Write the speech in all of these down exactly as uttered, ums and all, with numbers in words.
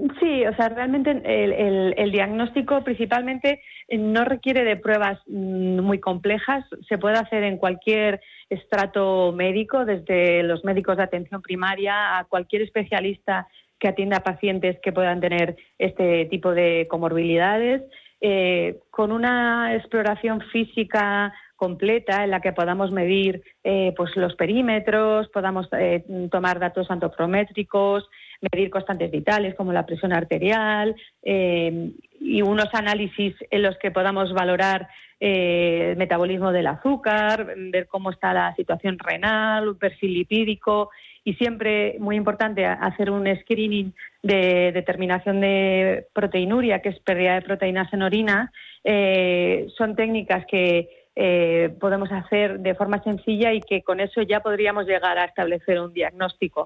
Sí, o sea, realmente el, el, el diagnóstico principalmente no requiere de pruebas muy complejas. Se puede hacer en cualquier estrato médico, desde los médicos de atención primaria a cualquier especialista que atienda a pacientes que puedan tener este tipo de comorbilidades, eh, con una exploración física completa en la que podamos medir eh, pues los perímetros, podamos eh, tomar datos antropométricos, medir constantes vitales como la presión arterial eh, y unos análisis en los que podamos valorar eh, el metabolismo del azúcar, ver cómo está la situación renal, un perfil lipídico y siempre, muy importante, hacer un screening de determinación de proteinuria, que es pérdida de proteínas en orina. Eh, son técnicas que eh, podemos hacer de forma sencilla y que con eso ya podríamos llegar a establecer un diagnóstico.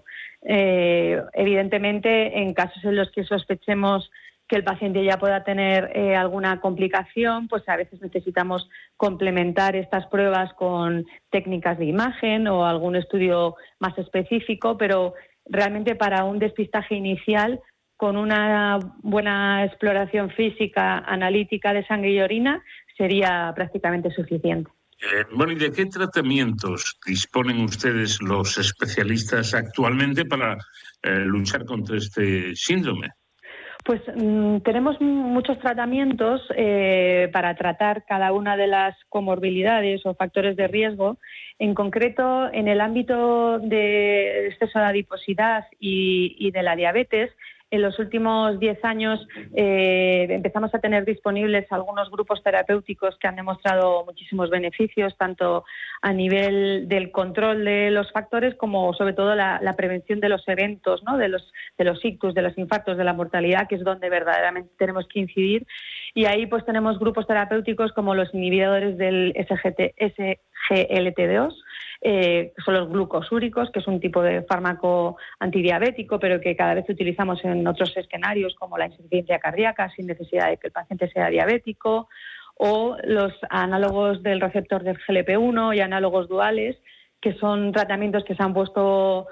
Eh, evidentemente, en casos en los que sospechemos que el paciente ya pueda tener eh, alguna complicación, pues a veces necesitamos complementar estas pruebas con técnicas de imagen o algún estudio más específico, pero realmente para un despistaje inicial, con una buena exploración física analítica de sangre y orina, sería prácticamente suficiente. Eh, bueno, ¿y de qué tratamientos disponen ustedes los especialistas actualmente para eh, luchar contra este síndrome? Pues mmm, tenemos muchos tratamientos eh, para tratar cada una de las comorbilidades o factores de riesgo. En concreto, en el ámbito de exceso de adiposidad y, y de la diabetes, en los últimos diez años eh, empezamos a tener disponibles algunos grupos terapéuticos que han demostrado muchísimos beneficios, tanto a nivel del control de los factores como sobre todo la, la prevención de los eventos, ¿no? de los de los ictus, de los infartos, de la mortalidad, que es donde verdaderamente tenemos que incidir. Y ahí pues tenemos grupos terapéuticos como los inhibidores del S G L T dos, Eh, que son los glucosúricos, que es un tipo de fármaco antidiabético, pero que cada vez utilizamos en otros escenarios como la insuficiencia cardíaca sin necesidad de que el paciente sea diabético, o los análogos del receptor del G L P uno y análogos duales, que son tratamientos que se han puesto,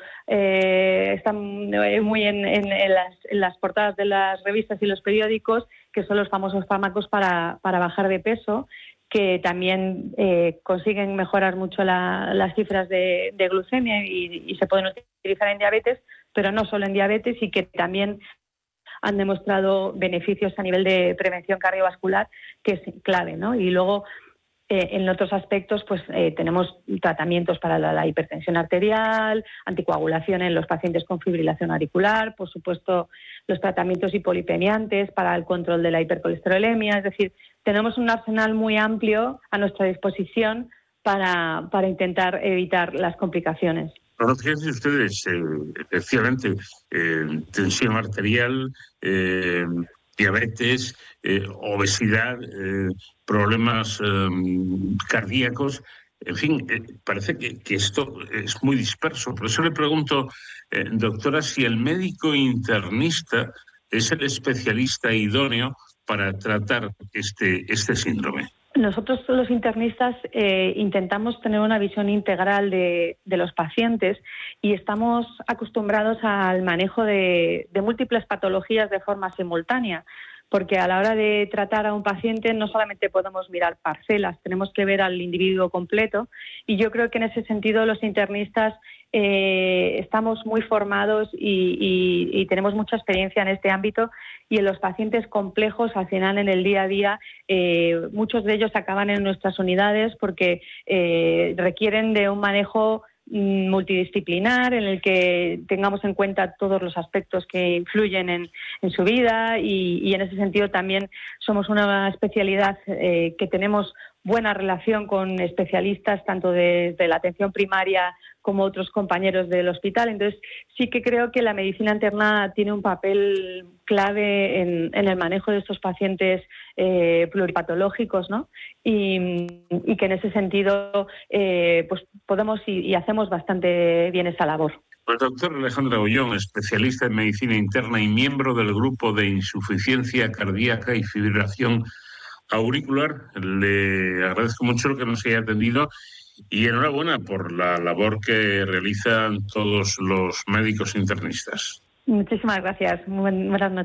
eh, están muy en, en, en, las, en las portadas de las revistas y los periódicos, que son los famosos fármacos para, para bajar de peso, que también eh, consiguen mejorar mucho la, las cifras de, de glucemia y, y se pueden utilizar en diabetes, pero no solo en diabetes, y que también han demostrado beneficios a nivel de prevención cardiovascular, que es clave, ¿no? Y luego, eh, en otros aspectos, pues eh, tenemos tratamientos para la, la hipertensión arterial, anticoagulación en los pacientes con fibrilación auricular, por supuesto, los tratamientos hipolipemiantes para el control de la hipercolesterolemia, es decir, tenemos un arsenal muy amplio a nuestra disposición para, para intentar evitar las complicaciones. Bueno, fíjense ustedes, eh, efectivamente, eh, tensión arterial, eh, diabetes, eh, obesidad, eh, problemas eh, cardíacos, en fin, eh, parece que, que esto es muy disperso. Por eso le pregunto, eh, doctora, si el médico internista es el especialista idóneo para tratar este, este síndrome. Nosotros los internistas eh, intentamos tener una visión integral de, de los pacientes y estamos acostumbrados al manejo de, de múltiples patologías de forma simultánea, porque a la hora de tratar a un paciente no solamente podemos mirar parcelas, tenemos que ver al individuo completo, y yo creo que en ese sentido los internistas eh, estamos muy formados y, y, y tenemos mucha experiencia en este ámbito, y en los pacientes complejos, al final en el día a día, eh, muchos de ellos acaban en nuestras unidades porque eh, requieren de un manejo multidisciplinar en el que tengamos en cuenta todos los aspectos que influyen en, en su vida, y, y en ese sentido también somos una especialidad eh, que tenemos buena relación con especialistas tanto de, de la atención primaria como otros compañeros del hospital. Entonces sí que creo que la medicina interna tiene un papel clave en, en el manejo de estos pacientes eh, pluripatológicos, ¿no? Y, y que en ese sentido eh, pues podemos y, y hacemos bastante bien esa labor. Pues doctor Alejandra Ullón, especialista en medicina interna y miembro del grupo de insuficiencia cardíaca y fibrilación auricular, le agradezco mucho lo que nos haya atendido y enhorabuena por la labor que realizan todos los médicos internistas. Muchísimas gracias. Buenas noches.